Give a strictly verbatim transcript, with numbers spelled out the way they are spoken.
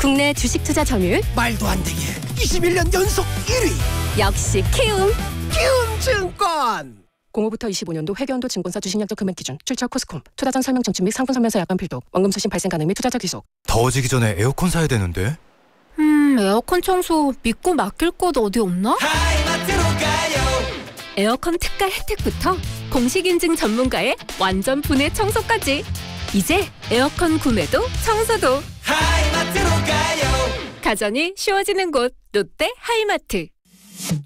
국내 주식 투자 점유율 말도 안 되게 이십일 년 연속 일 위. 역시 키움. 키움증권. 공오부터 이십오 년도 회계연도 증권사 주식약정 금액 기준 출처 코스콤 투자 전 설명 청취 및 상품 설명서 약관 필독 원금 수신 발생 가능 및 투자자 귀속. 더워지기 전에 에어컨 사야 되는데. 음 에어컨 청소 믿고 맡길 곳 어디 없나? 하이마트로 가요. 에어컨 특가 혜택부터 공식 인증 전문가의 완전 분해 청소까지. 이제 에어컨 구매도 청소도 하이마트로 가요. 가전이 쉬워지는 곳 롯데 하이마트.